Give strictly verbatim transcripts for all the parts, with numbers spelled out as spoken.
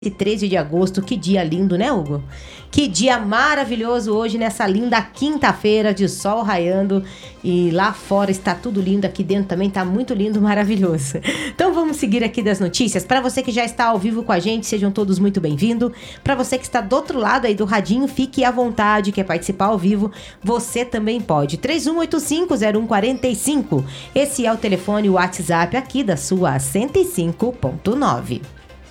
treze de agosto, que dia lindo, né, Hugo? Que dia maravilhoso hoje, nessa linda quinta-feira de sol raiando, e lá fora está tudo lindo, aqui dentro também está muito lindo, maravilhoso. Então vamos seguir aqui das notícias. Para você que já está ao vivo com a gente, sejam todos muito bem-vindos. Para você que está do outro lado aí do radinho, fique à vontade, quer participar ao vivo, você também pode. três um oito cinco, zero um quatro cinco, esse é o telefone, o WhatsApp aqui da sua cento e cinco ponto nove.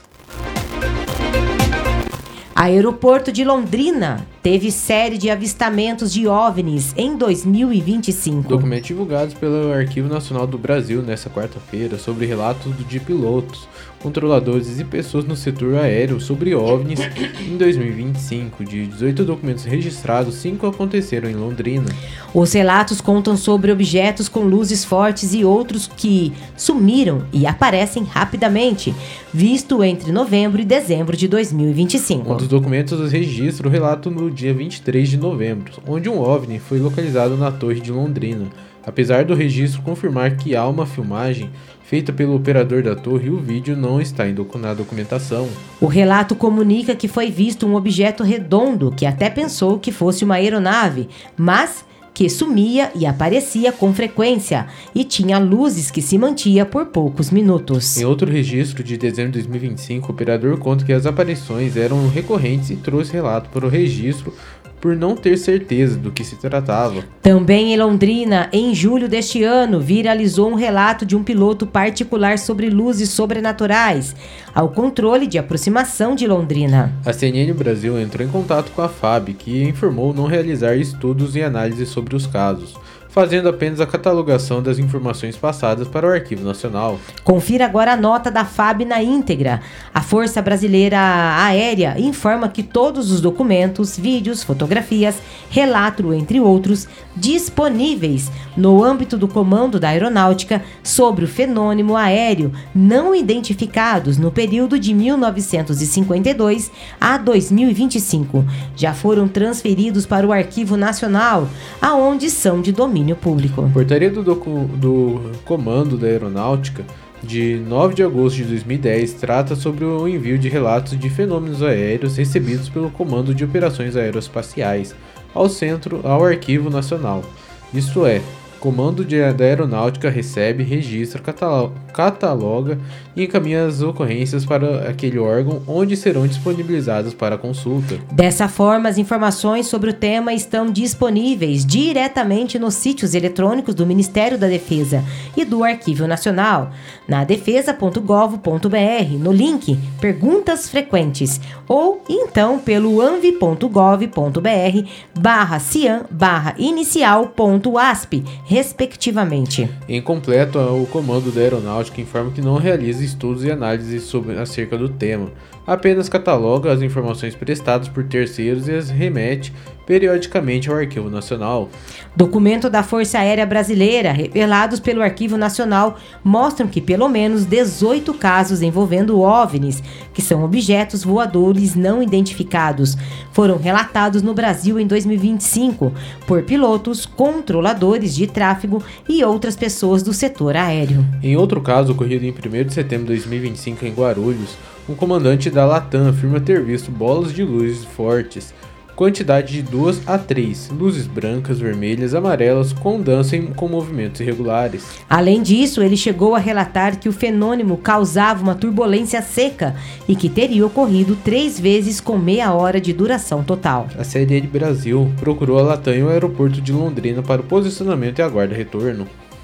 Aeroporto de Londrina teve série de avistamentos de OVNIs em dois mil e vinte e cinco. Documentos divulgados pelo Arquivo Nacional do Brasil nesta quarta-feira sobre relatos de pilotos, controladores e pessoas no setor aéreo sobre OVNIs em dois mil e vinte e cinco. De dezoito documentos registrados, cinco aconteceram em Londrina. Os relatos contam sobre objetos com luzes fortes e outros que sumiram e aparecem rapidamente, visto entre novembro e dezembro de dois mil e vinte e cinco. Um dos documentos registra o relato no dia vinte e três de novembro, onde um OVNI foi localizado na Torre de Londrina. Apesar do registro confirmar que há uma filmagem feita pelo operador da torre, o vídeo não está na documentação. O relato comunica que foi visto um objeto redondo que até pensou que fosse uma aeronave, mas que sumia e aparecia com frequência e tinha luzes que se mantinha por poucos minutos. Em outro registro de dezembro de dois mil e vinte e cinco, o operador conta que as aparições eram recorrentes e trouxe relato para o registro por não ter certeza do que se tratava. Também em Londrina, em julho deste ano, viralizou um relato de um piloto particular sobre luzes sobrenaturais ao controle de aproximação de Londrina. A C N N Brasil entrou em contato com a F A B, que informou não realizar estudos e análises sobre os casos, fazendo apenas a catalogação das informações passadas para o Arquivo Nacional. Confira agora a nota da F A B na íntegra. A Força Brasileira Aérea informa que todos os documentos, vídeos, fotografias, relato, entre outros, disponíveis no âmbito do Comando da Aeronáutica sobre o fenômeno aéreo não identificados no período de mil novecentos e cinquenta e dois a dois mil e vinte e cinco já foram transferidos para o Arquivo Nacional, aonde são de domínio público. Portaria do, docu- do Comando da Aeronáutica de nove de agosto de dois mil e dez trata sobre o envio de relatos de fenômenos aéreos recebidos pelo Comando de Operações Aeroespaciais ao Centro, ao Arquivo Nacional. Isto é, o Comando de, da Aeronáutica recebe, registra, catalo- cataloga e encaminha as ocorrências para aquele órgão, onde serão disponibilizadas para consulta. Dessa forma, as informações sobre o tema estão disponíveis diretamente nos sítios eletrônicos do Ministério da Defesa e do Arquivo Nacional, na defesa ponto gov ponto br, no link Perguntas Frequentes, ou então pelo anvi ponto gov ponto br barra cian barra inicial ponto asp, respectivamente. Em completo, o Comando da Aeronáutica informa que não realiza estudos e análises sobre, acerca do tema, apenas cataloga as informações prestadas por terceiros e as remete periodicamente ao Arquivo Nacional. Documento da Força Aérea Brasileira, revelados pelo Arquivo Nacional, mostram que pelo menos dezoito casos envolvendo OVNIs, que são objetos voadores não identificados, foram relatados no Brasil em dois mil e vinte e cinco por pilotos, controladores de tráfego e outras pessoas do setor aéreo. Em outro caso, ocorrido em primeiro de setembro de dois mil e vinte e cinco em Guarulhos, um comandante da Latam afirma ter visto bolas de luzes fortes, quantidade de duas a três, luzes brancas, vermelhas, amarelas, com dança e com movimentos irregulares. Além disso, ele chegou a relatar que o fenômeno causava uma turbulência seca e que teria ocorrido três vezes com meia hora de duração total. A C N N Brasil procurou a Latam e o aeroporto de Londrina para o posicionamento e aguarda retorno.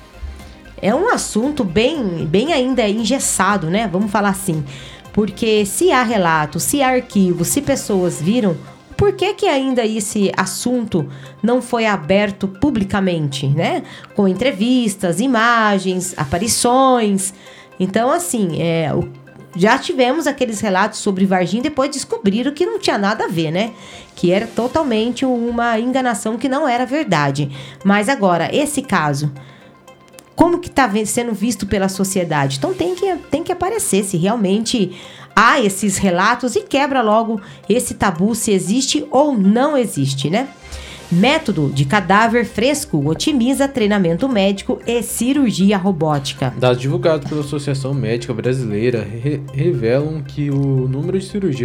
É um assunto bem, bem ainda engessado, né? Vamos falar assim. Porque se há relatos, se há arquivos, se pessoas viram, por que que ainda esse assunto não foi aberto publicamente, né? Com entrevistas, imagens, aparições. Então, assim, é, o, já tivemos aqueles relatos sobre Varginha, depois descobriram que não tinha nada a ver, né? Que era totalmente uma enganação, que não era verdade. Mas agora, esse caso, como que está sendo visto pela sociedade? Então tem que, tem que aparecer se realmente há esses relatos e quebra logo esse tabu, se existe ou não existe, né? Método de cadáver fresco otimiza treinamento médico e cirurgia robótica. Dados divulgados pela Associação Médica Brasileira re- revelam que o número de cirurgias